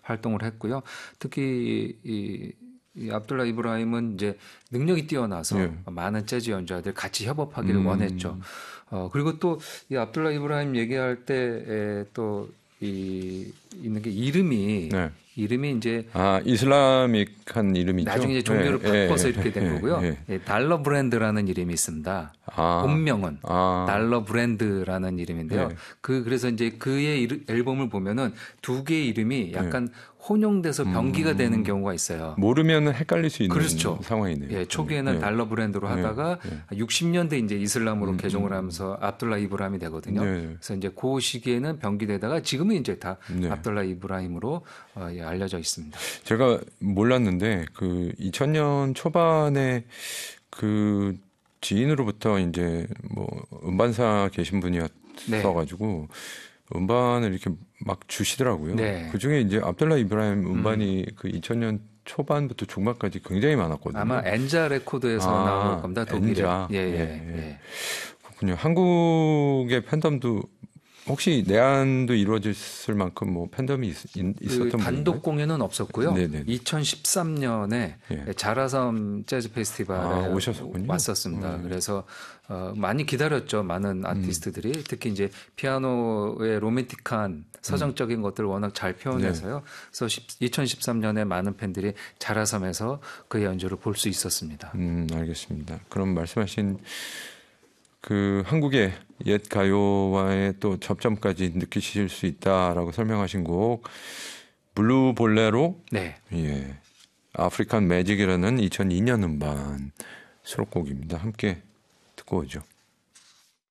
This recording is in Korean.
활동을 했고요. 특히 이 압둘라 이브라임은 이제 능력이 뛰어나서 예. 많은 재즈 연주자들 같이 협업하기를 원했죠. 그리고 또 이 압둘라 이브라임 얘기할 때 또 있는 게 이름이 네. 이제 이슬람익한 이름이죠. 나중에 이제 종교를 바꿔서 이렇게 된 거고요. 예. 달러 브랜드라는 이름이 있습니다. 본명은 달러 브랜드라는 이름인데요. 예. 그래서 이제 그의 앨범을 보면은 두 개의 이름이 약간 혼용돼서 병기가 되는 경우가 있어요. 모르면 헷갈릴 수 있는 그렇죠. 상황이네요. 예, 초기에는 달러 브랜드로 하다가 60년대 이제 이슬람으로 개종을 하면서 압둘라 이브라임이 되거든요. 그래서 이제 그 시기에는 병기되다가 지금은 이제 다 압둘라 이브라임으로 알려져 있습니다. 제가 몰랐는데 그 2000년 초반에 그 지인으로부터 이제 뭐 음반사 계신 분이었어가지고 음반을 이렇게 막 주시더라고요. 네. 그 중에 이제 압둘라 이브라임 음반이 그 2000년 초반부터 중반까지 굉장히 많았거든요. 아마 엔자 레코드에서 나온 겁니다. 독일에. 엔자. 예. 그렇군요. 한국의 팬덤도 혹시 내한도 이루어졌을 만큼 뭐 팬덤이 있었던 그 단독 공연은 없었고요. 네네. 2013년에 자라섬 재즈 페스티벌에 오셨었군요. 왔었습니다. 그래서 많이 기다렸죠. 많은 아티스트들이 특히 이제 피아노의 로맨틱한 서정적인 것들을 워낙 잘 표현해서요. 그래서 2013년에 많은 팬들이 자라섬에서 그의 연주를 볼 수 있었습니다. 알겠습니다. 그럼 말씀하신 그 한국의 옛 가요와의 또 접점까지 느끼실 수 있다라고 설명하신 곡 블루 볼레로, 네, 예, 아프리칸 매직이라는 2002년 음반 수록곡입니다. 함께 듣고 오죠.